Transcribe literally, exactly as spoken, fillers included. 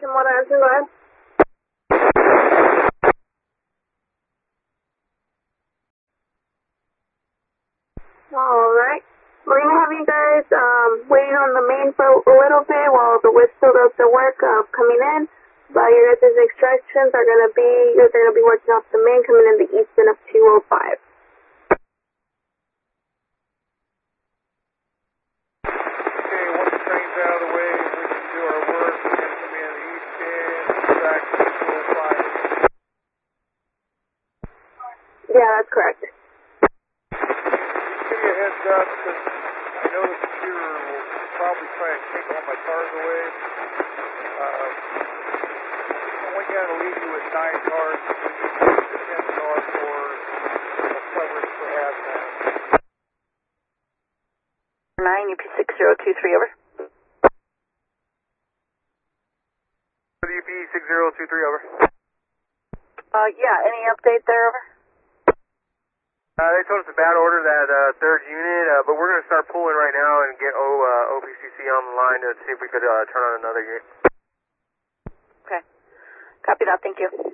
What answer, go ahead. Alright. We're going to have you guys um, waiting on the main for a little bit while the whip still does the work of coming in. But your guys' extractions are going to be, they're going to be working off the main coming in the eastern of two oh five. Okay, once the train's out of the way, we can do our work. We're going to come in the east end, back to two oh five. Yeah, that's correct. Just give you a heads up, because I know the computer will probably try and take all my cars away. Uh, I'm only going to leave you with nine cars, the ten car for coverage for hazmat. nine, U P six zero two three, over. U P six zero two three, over. Uh, yeah, any update there, over? Uh, they told us a bad order, that uh, third unit, uh, but we're going to start pulling right now and get o, uh, O P C C on the line to see if we could uh, turn on another unit. Okay. Copy that, thank you.